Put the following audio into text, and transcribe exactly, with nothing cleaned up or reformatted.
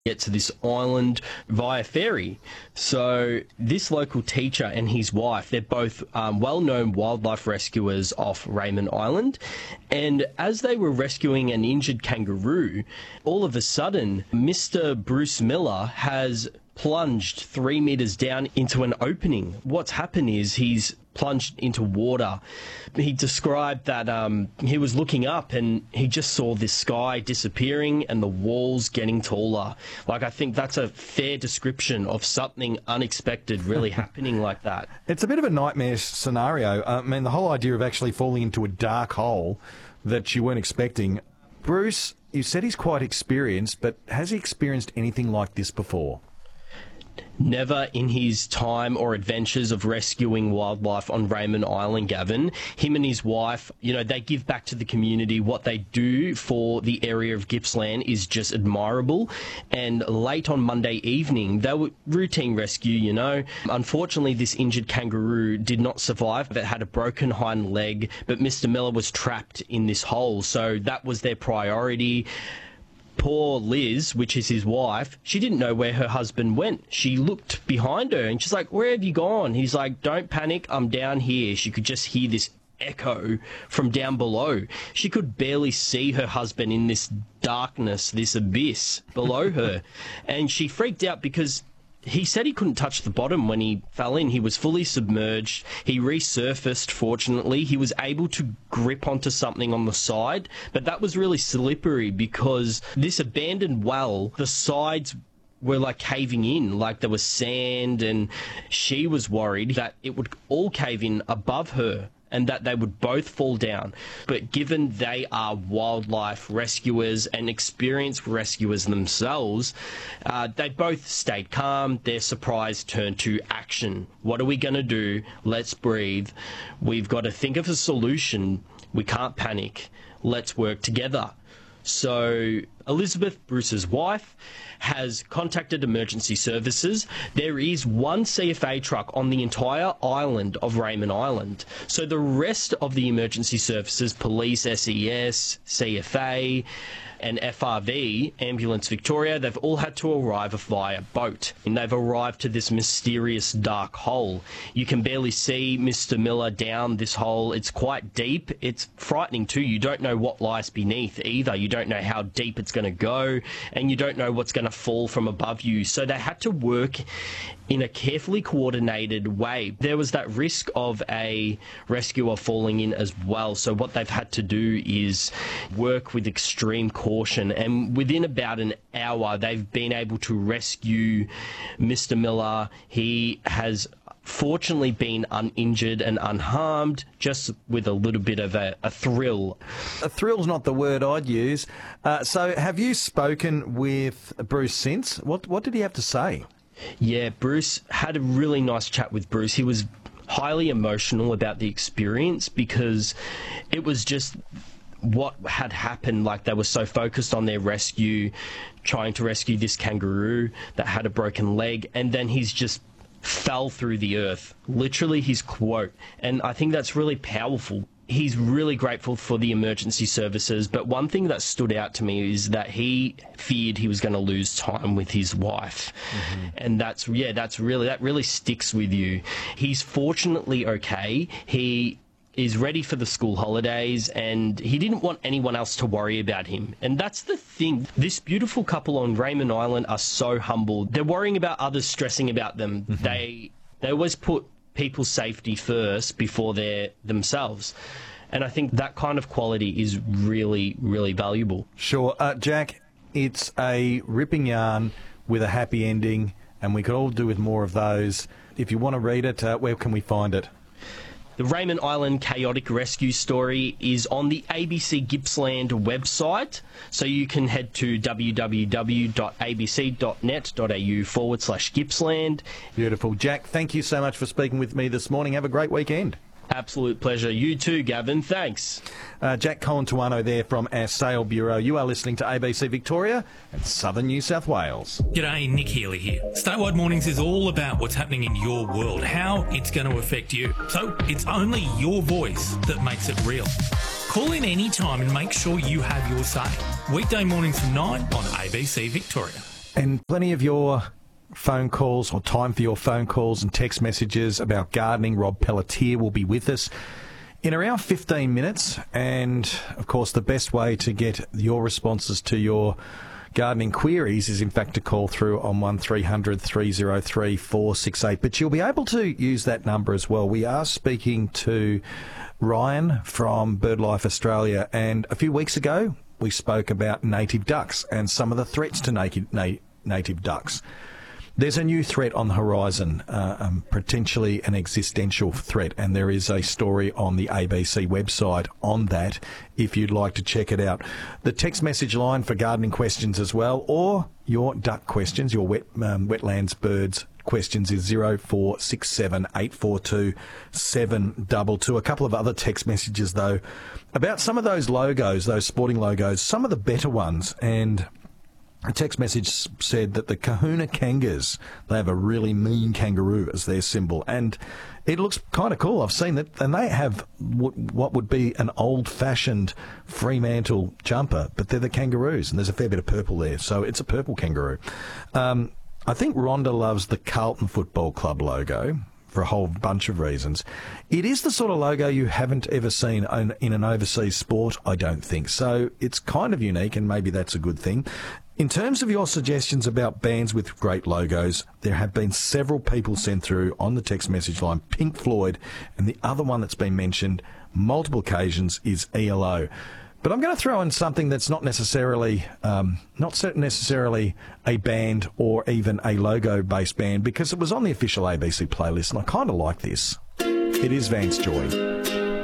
get to this island via ferry. So this local teacher and his wife, they're both um, well-known wildlife rescuers off Raymond Island. And as they were rescuing an injured kangaroo, all of a sudden, Mister Bruce Miller has plunged three metres down into an opening. What's happened is he's plunged into water. He described that um, he was looking up and he just saw this sky disappearing and the walls getting taller. Like, I think that's a fair description of something unexpected really happening like that. It's a bit of a nightmare scenario. I mean, the whole idea of actually falling into a dark hole that you weren't expecting. Bruce, you said he's quite experienced, but has he experienced anything like this before? Never in his time or adventures of rescuing wildlife on Raymond Island, Gavin. Him and his wife, you know, they give back to the community. What they do for the area of Gippsland is just admirable. And late on Monday evening, they were routine rescue, you know. Unfortunately, this injured kangaroo did not survive. It had a broken hind leg, but Mister Miller was trapped in this hole. So that was their priority. Poor Liz, which is his wife, she didn't know where her husband went. She looked behind her and she's like, "Where have you gone?" He's like, "Don't panic, I'm down here." She could just hear this echo from down below. She could barely see her husband in this darkness, this abyss below her. And she freaked out because he said he couldn't touch the bottom when he fell in. He was fully submerged. He resurfaced, fortunately. He was able to grip onto something on the side, but that was really slippery because this abandoned well, the sides were like caving in, like there was sand, and she was worried that it would all cave in above her and that they would both fall down. But given they are wildlife rescuers and experienced rescuers themselves, uh, they both stayed calm. Their surprise turned to action. What are we going to do? Let's breathe. We've got to think of a solution. We can't panic. Let's work together. So Elizabeth, Bruce's wife, has contacted emergency services. There is one C F A truck on the entire island of Raymond Island. So the rest of the emergency services, police, S E S, C F A, and F R V, Ambulance Victoria, they've all had to arrive via boat. And they've arrived to this mysterious dark hole. You can barely see Mister Miller down this hole. It's quite deep. It's frightening too. You don't know what lies beneath either. You don't know how deep it's going to go, and you don't know what's going to fall from above you. So they had to work in a carefully coordinated way. There was that risk of a rescuer falling in as well. So what they've had to do is work with extreme caution. And within about an hour, they've been able to rescue Mister Miller. He has fortunately been uninjured and unharmed, just with a little bit of a, a thrill. A thrill's not the word I'd use. Uh, so have you spoken with Bruce since? What, what did he have to say? Yeah, Bruce had a really nice chat with Bruce. He was highly emotional about the experience because it was just what had happened. Like, they were so focused on their rescue, trying to rescue this kangaroo that had a broken leg, and then he's just fell through the earth. Literally his quote. And I think that's really powerful. He's really grateful for the emergency services, but one thing that stood out to me is that he feared he was going to lose time with his wife. Mm-hmm. And that's, yeah, that's really, that really sticks with you. He's fortunately okay. He is ready for the school holidays, and he didn't want anyone else to worry about him. And that's the thing. This beautiful couple on Raymond Island are so humble. They're worrying about others stressing about them. Mm-hmm. They they always put people's safety first before their themselves. And I think that kind of quality is really, really valuable. Sure. Uh, Jack, it's a ripping yarn with a happy ending, and we could all do with more of those. If you want to read it, uh, where can we find it? The Raymond Island Chaotic Rescue story is on the A B C Gippsland website, so you can head to www.abc.net.au forward slash Gippsland. Beautiful. Jack, thank you so much for speaking with me this morning. Have a great weekend. Absolute pleasure. You too, Gavin. Thanks. Uh, Jack Colantuano there from our Sale Bureau. You are listening to A B C Victoria and Southern New South Wales. G'day, Nick Healy here. Statewide Mornings is all about what's happening in your world, how it's going to affect you. So it's only your voice that makes it real. Call in any time and make sure you have your say. Weekday mornings from nine on A B C Victoria. And plenty of your phone calls, or time for your phone calls and text messages about gardening. Rob Pelletier will be with us in around fifteen minutes. And, of course, the best way to get your responses to your gardening queries is, in fact, to call through on one three hundred three oh three four six eight. But you'll be able to use that number as well. We are speaking to Ryan from BirdLife Australia, and a few weeks ago we spoke about native ducks and some of the threats to native, na- native ducks. There's a new threat on the horizon, uh, um, potentially an existential threat, and there is a story on the A B C website on that if you'd like to check it out. The text message line for gardening questions as well, or your duck questions, your wet um, wetlands birds questions, is zero four six seven eight four two seven two two. A couple of other text messages, though, about some of those logos, those sporting logos, some of the better ones, and a text message said that the Kahuna Kangas, they have a really mean kangaroo as their symbol, and it looks kind of cool. I've seen that, and they have what would be an old-fashioned Fremantle jumper, but they're the kangaroos, and there's a fair bit of purple there, so it's a purple kangaroo. Um, I think Rhonda loves the Carlton Football Club logo for a whole bunch of reasons. It is the sort of logo you haven't ever seen in an overseas sport, I don't think, so it's kind of unique, and maybe that's a good thing. In terms of your suggestions about bands with great logos, there have been several people sent through on the text message line. Pink Floyd, and the other one that's been mentioned multiple occasions is E L O. But I'm going to throw in something that's not necessarily um, not necessarily a band or even a logo-based band, because it was on the official A B C playlist, and I kind of like this. It is Vance Joy.